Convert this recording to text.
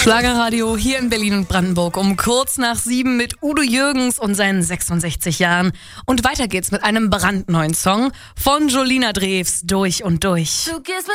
Schlagerradio hier in Berlin und Brandenburg um kurz nach 7 mit Udo Jürgens und seinen 66 Jahren. Und weiter geht's mit einem brandneuen Song von Jolina Drews, Durch und Durch. Du gehst